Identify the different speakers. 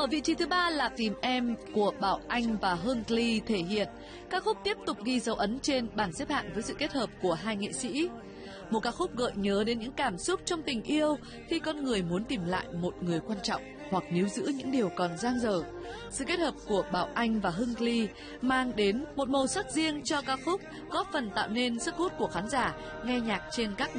Speaker 1: Ở vị trí thứ 3 là Tìm Em của Bảo Anh và Hương Ly thể hiện. Ca khúc tiếp tục ghi dấu ấn trên bảng xếp hạng với sự kết hợp của hai nghệ sĩ. Một ca khúc gợi nhớ đến những cảm xúc trong tình yêu khi con người muốn tìm lại một người quan trọng hoặc níu giữ những điều còn dang dở. Sự kết hợp của Bảo Anh và Hương Ly mang đến một màu sắc riêng cho ca khúc, góp phần tạo nên sức hút của khán giả nghe nhạc trên các